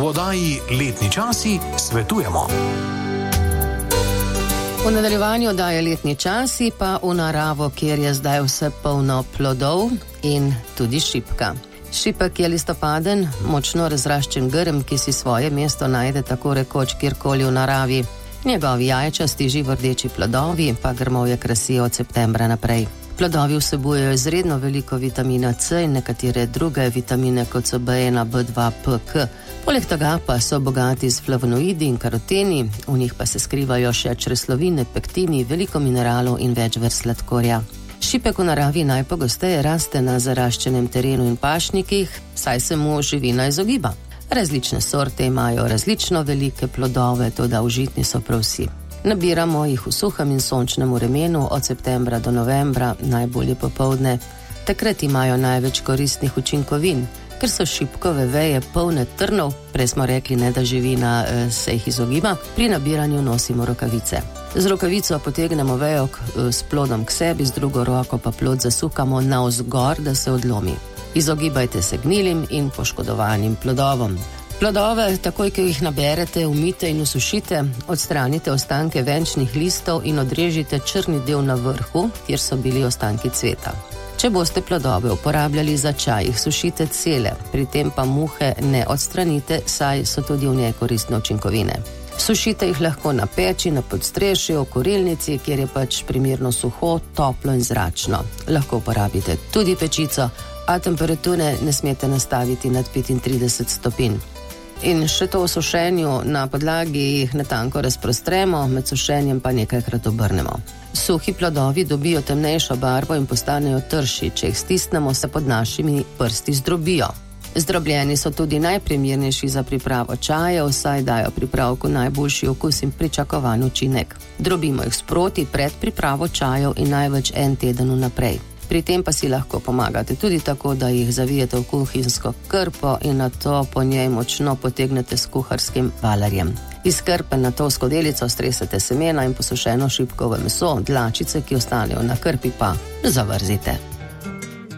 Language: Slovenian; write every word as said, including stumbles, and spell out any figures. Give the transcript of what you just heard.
V oddaji Letni časi svetujemo. V nadaljevanju oddaje Letni časi pa v naravo, kjer je zdaj vse polno plodov in tudi šipka. Šipek je listopaden, močno razraščen grm, ki si svoje mesto najde tako rekoč kjerkoli v naravi. Njegovi jajčasti živordeči plodovi pa grmovje krasijo od septembra naprej. Plodovi vsebujejo izredno veliko vitamina C in nekatere druge vitamine, kot so B ena, B dva, P, K. Poleg tega pa so bogati z flavonoidi in karoteni, v njih pa se skrivajo še čreslovine, pektini, veliko mineralov in več vrst sladkorja. Šipek v naravi najpogosteje raste na zaraščenem terenu in pašnikih, saj se mu živina izogiba. Različne sorte imajo različno velike plodove, toda užitni so prav vsi. Nabiramo jih v suhem in sončnem vremenu od septembra do novembra, najbolje popoldne. Takrat imajo največ koristnih učinkovin, ker so šipkove veje polne trnov, prej smo rekli, ne, da živina e, se jih izogiba, pri nabiranju nosimo rokavice. Z rokavico potegnemo vejo k, s plodom k sebi, z drugo roko pa plod zasukamo navzgor, da se odlomi. Izogibajte se gnilim in poškodovanim plodovom. Plodove, takoj, ko jih naberete, umite in usušite, odstranite ostanke venčnih listov in odrežite črni del na vrhu, kjer so bili ostanki cveta. Če boste plodove uporabljali za čaj, jih sušite cele, pri tem pa muhe ne odstranite, saj so tudi v njej koristne učinkovine. Sušite jih lahko na peči, na podstrešju, v kurilnici, kjer je pač primerno suho, toplo in zračno. Lahko uporabite tudi pečico, a temperature ne smete nastaviti nad petintrideset stopinj. In še to v sušenju, na podlagi jih natanko razprostremo, med sušenjem pa nekajkrat obrnemo. Suhi plodovi dobijo temnejšo barvo in postanejo trši, če jih stisnemo, se pod našimi prsti zdrobijo. Zdrobljeni so tudi najprimernejši za pripravo čajev, saj dajo pripravku najboljši okus in pričakovan učinek. Drobimo jih sproti pred pripravo čajev in največ en teden vnaprej. Pri tem pa si lahko pomagate tudi tako, da jih zavijete v kuhinjsko krpo in nato po njej močno potegnete s kuharskim valarjem. Iz krpe nato v skodelico stresete semena in posušeno šipkovo meso, dlačice, ki ostanejo na krpi, pa zavrzite.